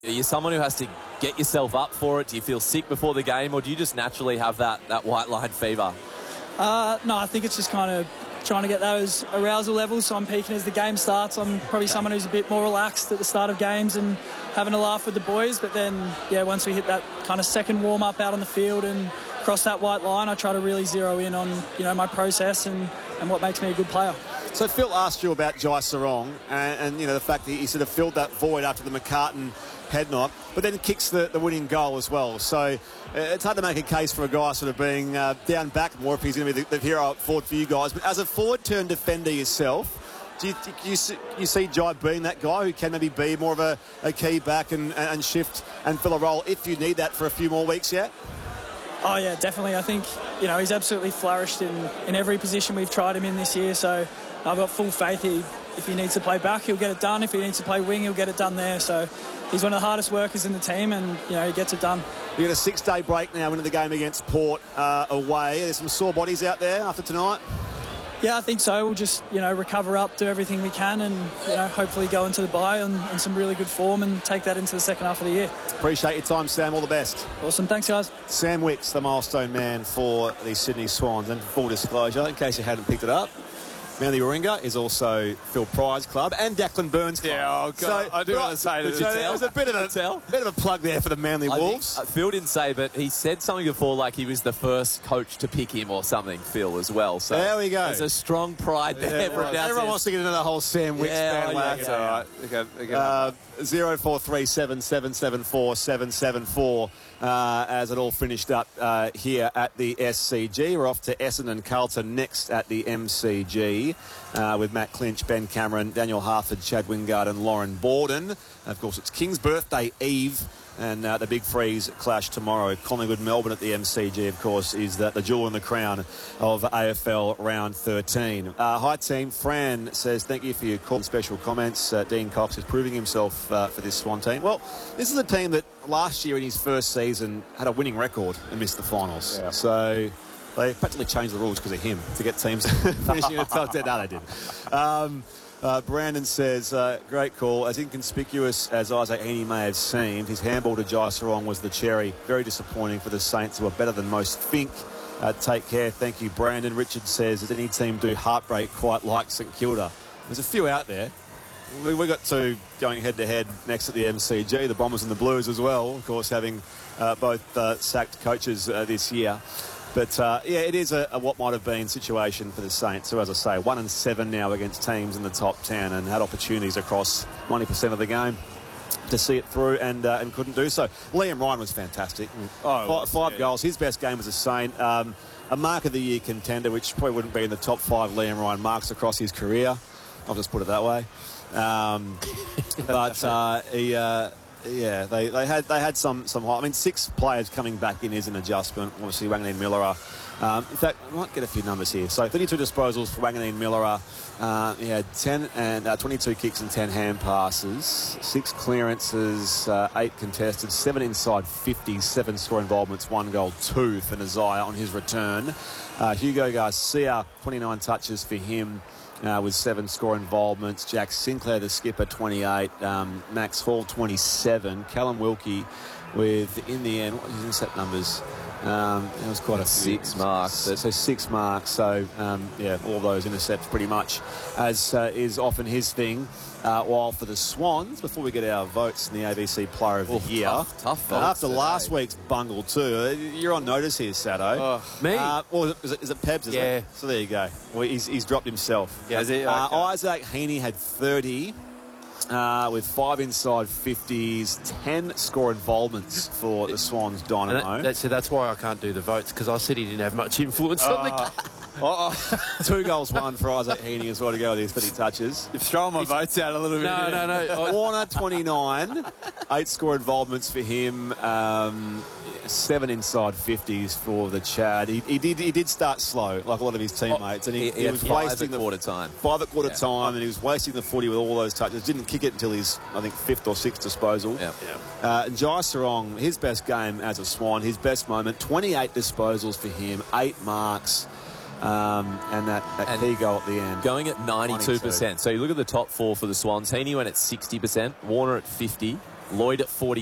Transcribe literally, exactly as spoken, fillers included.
Are you someone who has to get yourself up for it? Do you feel sick before the game, or do you just naturally have that, that white line fever? Uh, no, I think it's just kind of trying to get those arousal levels so I'm peaking as the game starts. I'm probably someone who's a bit more relaxed at the start of games and having a laugh with the boys, but then, yeah, once we hit that kind of second warm-up out on the field and cross that white line, I try to really zero in on, you know, my process and, and what makes me a good player. So Phil asked you about Jai Sarong and, and, you know, the fact that he sort of filled that void after the McCartan head knock, but then kicks the, the winning goal as well. So uh, it's hard to make a case for a guy sort of being uh, down back more if he's going to be the, the hero up forward for you guys. But as a forward-turn defender yourself, do you, do you, see, you see Jai being that guy who can maybe be more of a, a key back and, and shift and fill a role if you need that for a few more weeks yet? Oh, yeah, definitely. I think, you know, he's absolutely flourished in, in every position we've tried him in this year. So I've got full faith he, if he needs to play back, he'll get it done. If he needs to play wing, he'll get it done there. So he's one of the hardest workers in the team and, you know, he gets it done. You get a six-day break now into the game against Port uh, away. There's some sore bodies out there after tonight? Yeah, I think so. We'll just, you know, recover up, do everything we can and, you know, hopefully go into the bye on, on some really good form and take that into the second half of the year. Appreciate your time, Sam. All the best. Awesome. Thanks, guys. Sam Wicks, the milestone man for the Sydney Swans. And full disclosure, in case you hadn't picked it up, Manly Warringah is also Phil Pryde's club and Declan Burns' club. Yeah, oh God, so, I do right, want to say that. So there's a bit of a, tell. bit of a plug there for the Manly I Wolves. Think, uh, Phil didn't say, but he said something before, like he was the first coach to pick him or something, Phil, as well. So there we go. There's a strong pride there. Yeah, right. Everyone wants to get into the whole Sam Wicks yeah, bandwagon. That's all right. Okay, okay. Uh, zero four three seven seven seven four seven seven four uh, as it all finished up uh, here at the S C G. We're off to Essendon Carlton next at the M C G uh, with Matt Clinch, Ben Cameron, Daniel Harford, Chad Wingard and Lauren Borden. Of course, it's King's birthday eve. And uh, the big freeze clash tomorrow. Collingwood Melbourne at the M C G, of course, is the, the jewel in the crown of A F L round thirteen. Uh, hi team. Fran says thank you for your call and special comments. Uh, Dean Cox is proving himself uh, for this Swan team. Well, this is a team that last year in his first season had a winning record and missed the finals. Yeah. So they practically changed the rules because of him to get teams finishing in the top ten. No, they didn't. Um, Uh, Brandon says, uh, great call. As inconspicuous as Isaac Heaney may have seemed, his handball to Jai Sarong was the cherry. Very disappointing for the Saints, who are better than most think. Uh, take care. Thank you, Brandon. Richard says, does any team do heartbreak quite like St Kilda? There's a few out there. We, we got two going head-to-head next at the M C G, the Bombers and the Blues as well, of course, having uh, both uh, sacked coaches uh, this year. But, uh, yeah, it is a, a what might have been situation for the Saints. So, as I say, one and seven now against teams in the top ten and had opportunities across ninety percent of the game to see it through and uh, and couldn't do so. Liam Ryan was fantastic. Oh, five five yeah. goals. His best game as a Saint. Um, a Mark of the Year contender, which probably wouldn't be in the top five Liam Ryan marks across his career. I'll just put it that way. Um, but uh, he... Uh, Yeah, they, they had they had some some high. I mean, six players coming back in is an adjustment. Obviously, Wanganeen Millera. Um, in fact, I might get a few numbers here. So, thirty-two disposals for Wanganeen Millera. Uh, he had ten and uh, twenty-two kicks and ten hand passes, six clearances, uh, eight contested, seven inside fifties, seven score involvements, one goal, two for Nazaya on his return. Uh, Hugo Garcia, twenty-nine touches for him. Uh, with seven score involvements. Jack Sinclair, the skipper, twenty-eight. Um, Max Hall, twenty-seven. Callum Wilkie with, in the end, what was his intercept numbers? Um, it was quite a six marks. So, so six marks. So, um, yeah, all those intercepts pretty much, as uh, is often his thing. Uh, while for the Swans, before we get our votes in the A B C Player of the Oof, Year, tough, tough votes after today. last week's bungle too, you're on notice here, Sado. Oh, me? Uh, or is it, is it Pebs? Is yeah. It? So there you go. Well, he's, he's dropped himself. Yeah, is it? Uh, okay. Isaac Heaney had thirty. Uh, with five inside fifties, ten score involvements for the Swans Dynamo. That, that's, so that's why I can't do the votes, because I said he didn't have much influence uh, on the oh, two goals, one for Isaac Heaney as well to go with his thirty touches. You've thrown my votes out a little bit. No, no, no. Warner, twenty-nine, eight score involvements for him. Um, seven inside fifties for the Chad. He, he did he did start slow, like a lot of his teammates, and he, he, he, he was five wasting at the quarter time. Five at quarter yeah. time, and he was wasting the footy with all those touches. Didn't kick it until his, I think, fifth or sixth disposal. Yeah. Yeah. Uh, and Jai Sarong, his best game as a Swan, his best moment, twenty-eight disposals for him, eight marks. Um, and that, that and key goal at the end. Going at ninety-two percent. So you look at the top four for the Swans. Heaney went at sixty percent. Warner at fifty. Lloyd at forty.